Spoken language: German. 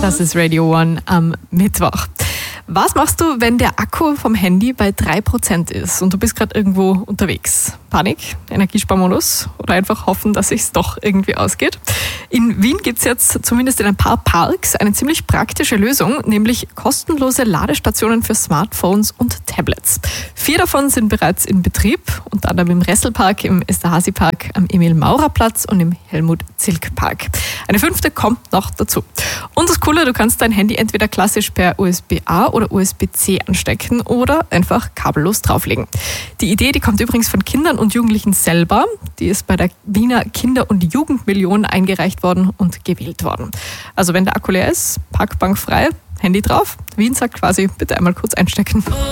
Das ist Radio One am Mittwoch. Was machst du, wenn der Akku vom Handy bei 3% ist und du bist gerade irgendwo unterwegs? Panik, Energiesparmodus oder einfach hoffen, dass es doch irgendwie ausgeht? In Wien gibt es jetzt zumindest in ein paar Parks eine ziemlich praktische Lösung, nämlich kostenlose Ladestationen für Smartphones und Tablets. 4 davon sind bereits in Betrieb, unter anderem im Resselpark, im Esterhazy-Park, am Emil-Maurer-Platz und im Helmut-Zilk-Park. Eine 5. kommt noch dazu. Und das Coole, du kannst dein Handy entweder klassisch per USB-A oder USB-C anstecken oder einfach kabellos drauflegen. Die Idee, die kommt übrigens von Kindern und Jugendlichen selber. Die ist bei der Wiener Kinder- und Jugendmillion eingereicht worden und gewählt worden. Also wenn der Akku leer ist, Parkbank frei, Handy drauf. Wien sagt quasi, bitte einmal kurz einstecken.